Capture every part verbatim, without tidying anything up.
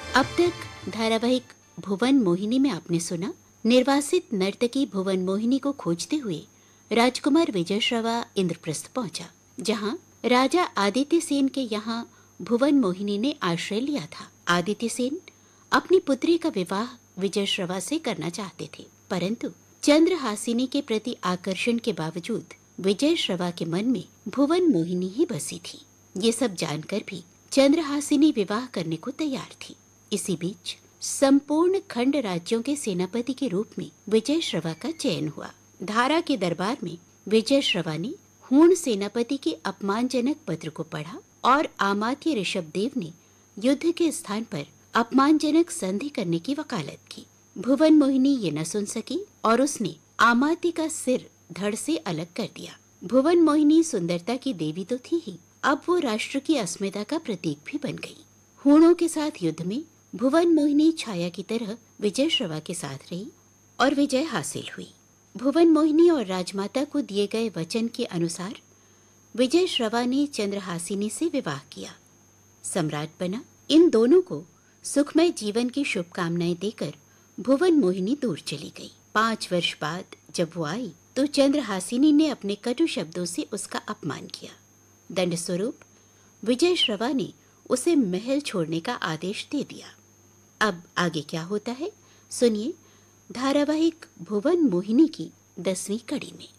अब तक धारावाहिक भुवन मोहिनी में आपने सुना, निर्वासित नर्तकी भुवन मोहिनी को खोजते हुए राजकुमार विजय श्रवा इंद्रप्रस्थ पहुंचा, जहां राजा आदित्य सेन के यहाँ भुवन मोहिनी ने आश्रय लिया था। आदित्य सेन अपनी पुत्री का विवाह विजय श्रवा से करना चाहते थे, परंतु चंद्रहासिनी के प्रति आकर्षण के बावजूद विजय श्रवा के मन में भुवन मोहिनी ही बसी थी। ये सब जानकर भी चंद्रहासिनी विवाह करने को तैयार थी। इसी बीच संपूर्ण खंड राज्यों के सेनापति के रूप में विजय श्रवा का चयन हुआ। धारा के दरबार में विजय श्रवा ने हूण सेनापति के अपमानजनक पत्र को पढ़ा और आमात्य ऋषभदेव ने युद्ध के स्थान पर अपमानजनक संधि करने की वकालत की। भुवन मोहिनी ये न सुन सकी और उसने आमात्य का सिर धड़ से अलग कर दिया। भुवन मोहिनी सुंदरता की देवी तो थी ही, अब वो राष्ट्र की अस्मिता का प्रतीक भी बन गई। हूणों के साथ युद्ध में भुवन मोहिनी छाया की तरह विजय श्रवा के साथ रही और विजय हासिल हुई। भुवन मोहिनी और राजमाता को दिए गए वचन के अनुसार विजय श्रवा ने चंद्रहासिनी से विवाह किया, सम्राट बना। इन दोनों को सुखमय जीवन की शुभकामनाएं देकर भुवन मोहिनी दूर चली गई। पांच वर्ष बाद जब वो आई तो चंद्रहासिनी ने अपने कटु शब्दों से उसका अपमान किया। दंड स्वरूप विजय श्रवा ने उसे महल छोड़ने का आदेश दे दिया। अब आगे क्या होता है, सुनिए धारावाहिक भुवन मोहिनी की दसवीं कड़ी में।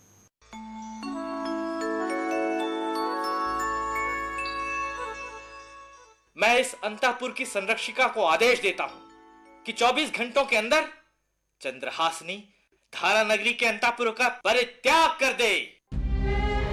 मैं इस अंतःपुर की संरक्षिका को आदेश देता हूं कि चौबीस घंटों के अंदर चंद्रहासिनी धारा नगरी के अंतःपुर का परित्याग कर दे।